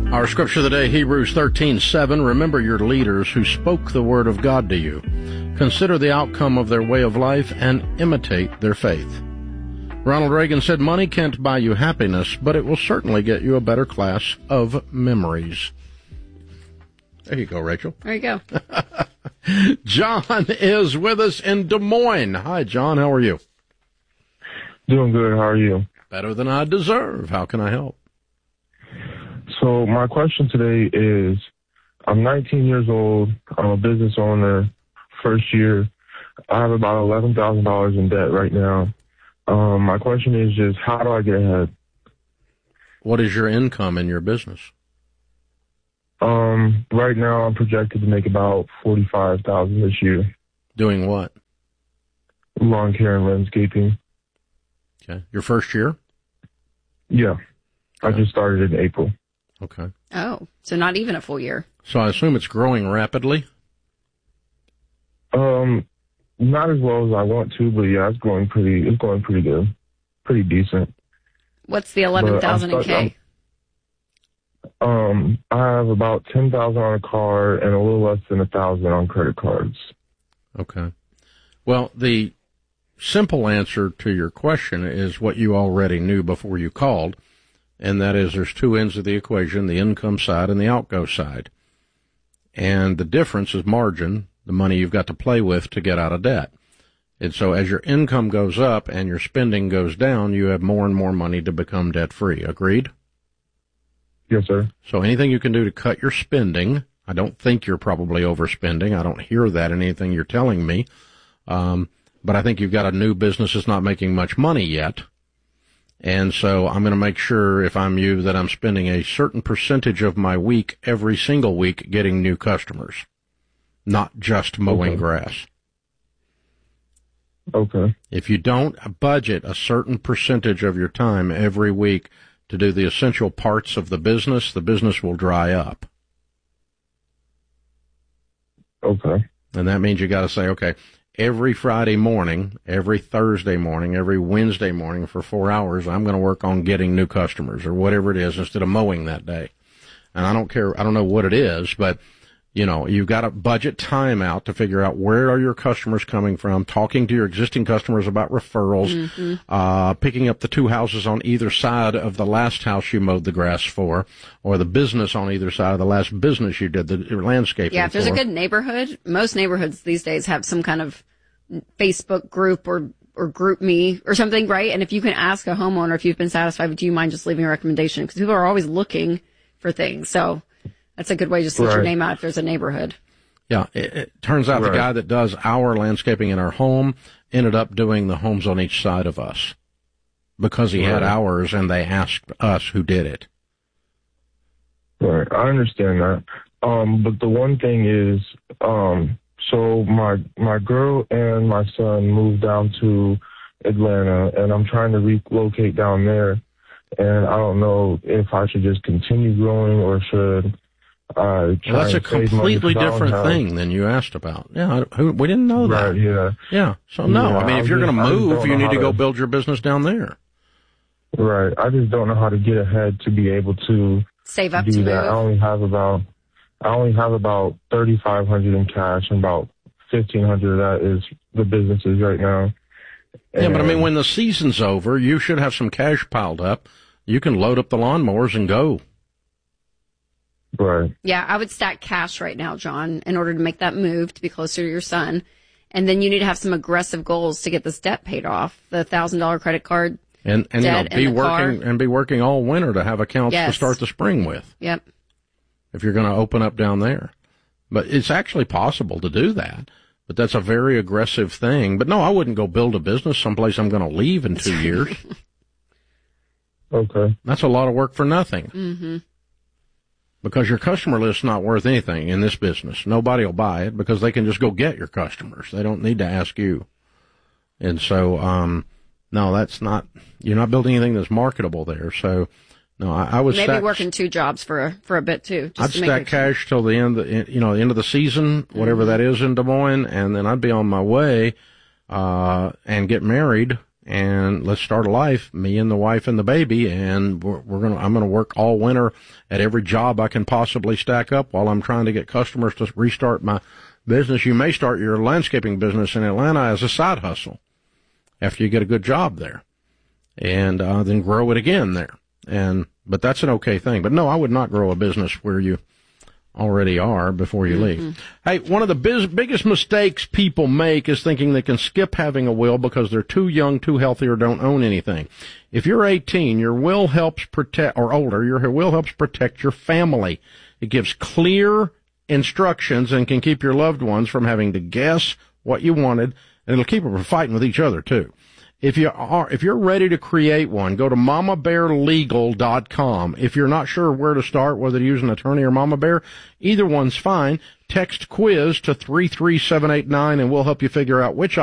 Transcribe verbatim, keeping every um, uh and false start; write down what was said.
Our scripture of the day, Hebrews thirteen seven. Remember your leaders who spoke the word of God to you. Consider the outcome of their way of life and imitate their faith. Ronald Reagan said, money can't buy you happiness, but it will certainly get you a better class of memories. There you go, Rachel. There you go. John is with us in Des Moines. Hi, John. How are you? Doing good. How are you? Better than I deserve. How can I help? So my question today is, I'm nineteen years old. I'm a business owner. First year. I have about eleven thousand dollars in debt right now. Um, my question is just, how do I get ahead? What is your income in your business? Um, right now I'm projected to make about forty-five thousand dollars this year. Doing what? Lawn care and landscaping. Okay. Your first year? Yeah. Okay. I just started in April. Okay. Oh, so not even a full year. So I assume it's growing rapidly? Um, not as well as I want to, but yeah, it's going pretty, it's going pretty good. Pretty decent. What's the eleven thousand in K? Um, I have about ten thousand on a car and a little less than a thousand on credit cards. Okay. Well, the simple answer to your question is what you already knew before you called, and that is there's two ends of the equation, the income side and the outgo side. And the difference is margin, the money you've got to play with to get out of debt. And so as your income goes up and your spending goes down, you have more and more money to become debt-free. Agreed? Yes, sir. So anything you can do to cut your spending, I don't think you're probably overspending. I don't hear that in anything you're telling me. Um, but I think you've got a new business that's not making much money yet. And so I'm going to make sure, if I'm you, that I'm spending a certain percentage of my week every single week getting new customers, not just mowing okay. grass. Okay. If you don't budget a certain percentage of your time every week to do the essential parts of the business, the business will dry up. Okay. And that means you got to say, okay, every Friday morning, every Thursday morning, every Wednesday morning for four hours, I'm going to work on getting new customers or whatever it is instead of mowing that day. And I don't care, I don't know what it is, but you know, you've got to budget time out to figure out where are your customers coming from, talking to your existing customers about referrals, mm-hmm. uh, picking up the two houses on either side of the last house you mowed the grass for, or the business on either side of the last business you did the landscaping for. Yeah, if there's for. a good neighborhood, most neighborhoods these days have some kind of Facebook group or or group me or something, right? And if you can ask a homeowner if you've been satisfied, do you mind just leaving a recommendation? Because people are always looking for things. So that's a good way just to get right. your name out if there's a neighborhood. Yeah, it, it turns out right. the guy that does our landscaping in our home ended up doing the homes on each side of us because he right. had ours and they asked us who did it. Right, I understand that. Um, but the one thing is, um, so my my girl and my son moved down to Atlanta, and I'm trying to relocate down there. And I don't know if I should just continue growing or should I try well, that's a and save completely money different downtown. thing than you asked about. Yeah, who, we didn't know that. Right, yeah. Yeah, so no, yeah, I mean, if I you're going to move, you need to go to, build your business down there. Right, I just don't know how to get ahead to be able to save up do to that. move. I only have about, I only have about thirty-five hundred in cash, and about fifteen hundred of that is the businesses right now. And yeah, but I mean, when the season's over, you should have some cash piled up. You can load up the lawnmowers and go. Right. Yeah, I would stack cash right now, John, in order to make that move to be closer to your son. And then you need to have some aggressive goals to get this debt paid off. The one thousand dollars credit card and, and you know, debt be and the working car. and be working all winter to have accounts yes. to start the spring with. Yep. If you're going to open up down there. But it's actually possible to do that. But that's a very aggressive thing. But no, I wouldn't go build a business someplace I'm going to leave in two years. Okay. That's a lot of work for nothing. Mm-hmm. Because your customer list's not worth anything in this business. Nobody will buy it because they can just go get your customers. They don't need to ask you. And so, um, no, that's not, you're not building anything that's marketable there. So, no, I, I would maybe stack, working two jobs for a, for a bit too. I'd stack cash till the end, of the, you know, the end of the season, whatever mm-hmm. that is in Des Moines, and then I'd be on my way, uh, and get married and let's start a life, me and the wife and the baby, and we're, we're gonna, I'm gonna work all winter at every job I can possibly stack up while I'm trying to get customers to restart my business. You may start your landscaping business in Atlanta as a side hustle after you get a good job there, and uh, then grow it again there. And but that's an okay thing. But no, I would not grow a business where you already are before you leave. Mm-hmm. Hey, one of the biz- biggest mistakes people make is thinking they can skip having a will because they're too young, too healthy, or don't own anything. If you're eighteen, your will helps protect, or older, your will helps protect your family. It gives clear instructions and can keep your loved ones from having to guess what you wanted, and it'll keep them from fighting with each other too. If you are, if you're ready to create one, go to mama bear legal dot com. If you're not sure where to start, whether to use an attorney or Mama Bear, either one's fine. Text quiz to three three seven eight nine and we'll help you figure out which